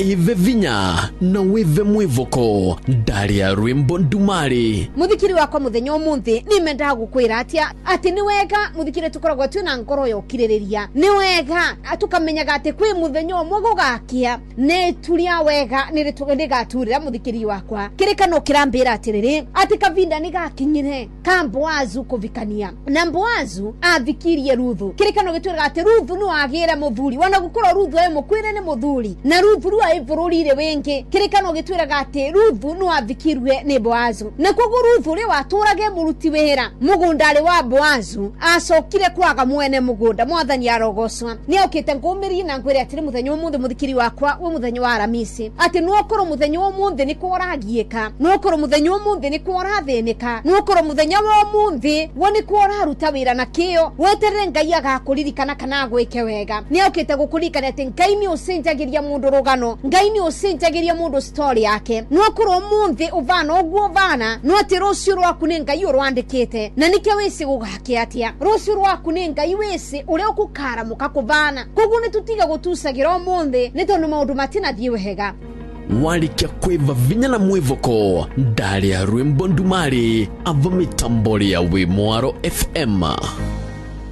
ive vinya na wive mwivoko ndari ya rwimbo ndumari. Muthikiri wakwa muthenya umunthi nimendaga gukwira ati ni wega muthikire tukoragwo twina ngoro yo kiririria. Ni wega tukamenyaga ati kwi muthenya umwe gugakia ne turia wega nirigaturira muthikiri wakwa. Kirikano kirambira atiriri ati kavinda ni gakinyire ka Boazu kuvikania na Boazu avikirie Ruthu. Kirikano gitwira ati Ruthu no agire muthuri wana gukora Ruthu e mukwire ni muthuri na Ruthu ru aivururire wengi. Kirikano gitwira ati Ruthu no avikirwe ni Boazu na kogo Ruthu ri waturage muruti wera mugundari wa Boazu acokire kwaga mwene mugunda mwathani arogoswa ni okite ngumiri na ngwire atiri muthenya umuthi muthikiri wakwa we muthenya wa Aramisi ati no koro muthenya umuthi ni koragieka no koro muthenya umuthi ni korathinika no koro muthenya wa umuthi woni koraruta wira na kio weterere Ngai agakuririkana kana gwike wega ni okite gukurikana ati Ngai ni ucenjagiria mundu rugano Ngai ni ucenjagiria mundu story yake no koro umuthi uvana ogwo vana no ati rucio rwaku ni Ngai urwandikite na nike wese gugake atia rucio rwaku ni Ngai wese uri okukara mukakuvana koguo ni tutiga gutusagira umuthi ni tondu maundu matina thiwega walikia kwiva vinya na mwivoko ndari ya rwimbo ndumari ava mitambori ya Wimwaro FM.